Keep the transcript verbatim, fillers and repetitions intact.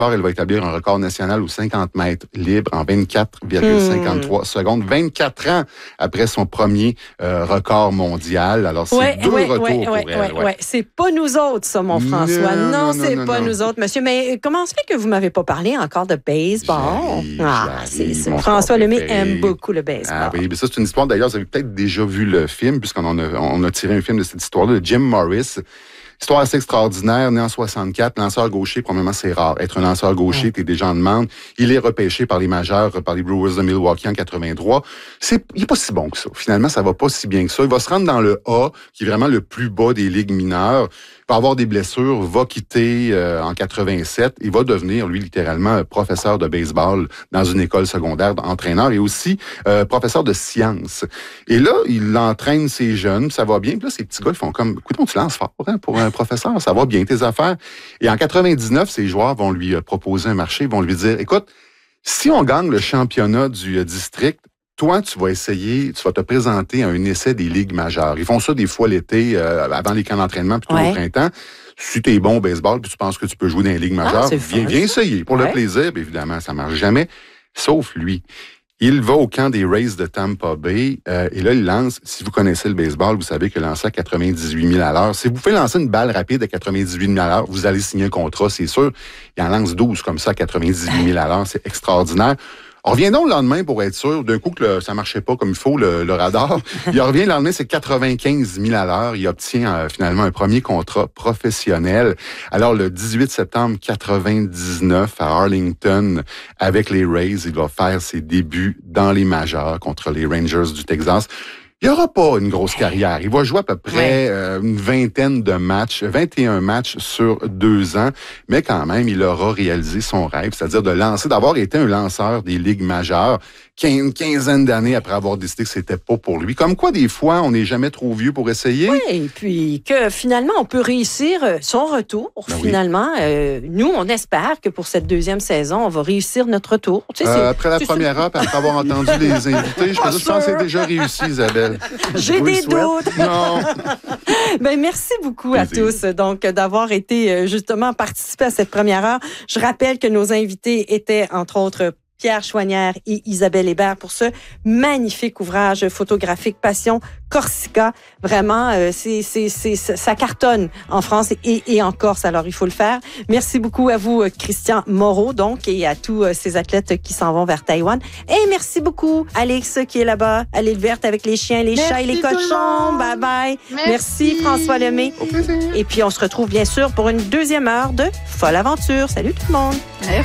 Elle va établir un record national aux cinquante mètres libres en vingt-quatre virgule cinquante-trois mmh. secondes. vingt-quatre ans après son premier euh, record mondial. Alors, c'est ouais, deux ouais, retours ouais, pour ouais, elle. Ouais, ouais. ouais. C'est pas nous autres, ça, mon François. Non, non, non c'est non, pas non. nous autres, monsieur. Mais comment se fait que vous m'avez pas parlé encore de baseball? J'arrive, ah, j'arrive, c'est François Lemay aime beaucoup le baseball. Ah oui, mais ça, c'est une histoire, d'ailleurs, vous avez peut-être déjà vu le film, puisqu'on en a, on a tiré un film de cette histoire-là, de Jim Morris. Histoire assez extraordinaire, né en soixante-quatre, lanceur gaucher, probablement c'est rare. Être un lanceur gaucher, ouais. T'es déjà en demande. Il est repêché par les majeurs, par les Brewers de Milwaukee en quatre-vingt-trois. C'est, il est pas si bon que ça. Finalement, ça va pas si bien que ça. Il va se rendre dans le A, qui est vraiment le plus bas des ligues mineures. Il va avoir des blessures, va quitter euh, en quatre-vingt-sept. Il va devenir, lui, littéralement, professeur de baseball dans une école secondaire, entraîneur et aussi euh, professeur de sciences. Et là, il entraîne ses jeunes, ça va bien. Puis là, ces petits gars, ils font comme, écoute, tu lances fort hein, pour un professeur, ça va bien tes affaires. Et en quatre-vingt-dix-neuf, ces joueurs vont lui proposer un marché, ils vont lui dire, écoute, si on gagne le championnat du euh, district, toi, tu vas essayer, tu vas te présenter à un essai des ligues majeures. Ils font ça des fois l'été, euh, avant les camps d'entraînement, plutôt ouais. au printemps. Si t'es bon au baseball, puis tu penses que tu peux jouer dans les ligues majeures, ah, viens, viens essayer pour ouais. le plaisir. Puis évidemment, ça marche jamais, sauf lui. Il va au camp des Rays de Tampa Bay euh, et là, il lance, si vous connaissez le baseball, vous savez que lancer à quatre-vingt-dix-huit mille à l'heure, si vous faites lancer une balle rapide à quatre-vingt-dix-huit mille à l'heure, vous allez signer un contrat, c'est sûr. Il en lance douze comme ça à quatre-vingt-dix-huit mille à l'heure, c'est extraordinaire. On revient donc le lendemain pour être sûr, d'un coup que le, ça marchait pas comme il faut, le, le radar. Il revient le lendemain, c'est quatre-vingt-quinze mille à l'heure. Il obtient euh, finalement un premier contrat professionnel. Alors, le dix-huit septembre quatre-vingt-dix-neuf à Arlington, avec les Rays, il va faire ses débuts dans les majeurs contre les Rangers du Texas. Il n'y aura pas une grosse carrière. Il va jouer à peu près ouais. euh, une vingtaine de matchs, vingt et un matchs sur deux ans, mais quand même, il aura réalisé son rêve, c'est-à-dire de lancer, d'avoir été un lanceur des ligues majeures, une quinzaine d'années après avoir décidé que c'était pas pour lui. Comme quoi, des fois, on n'est jamais trop vieux pour essayer. Oui, et puis que finalement, on peut réussir son retour. Ben finalement, oui. euh, nous, on espère que pour cette deuxième saison, on va réussir notre retour. Tu sais, euh, après la première heure, après avoir entendu les invités, je pense que c'est déjà réussi, Isabelle. J'ai des doutes. Non. Ben, merci beaucoup à tous donc d'avoir été justement participé à cette première heure. Je rappelle que nos invités étaient, entre autres, Pierre Chouanière et Isabelle Hébert pour ce magnifique ouvrage photographique Passion Corsica. Vraiment, euh, c'est, c'est, c'est, ça cartonne en France et, et en Corse, alors il faut le faire. Merci beaucoup à vous, Christian Moreau, donc, et à tous euh, ces athlètes qui s'en vont vers Taïwan. Et merci beaucoup, Alex, qui est là-bas, à l'île verte avec les chiens, les merci chats et les cochons. Bye bye. Merci, merci François Lemay. Et puis, on se retrouve bien sûr pour une deuxième heure de Folle Aventure. Salut tout le monde. Merci.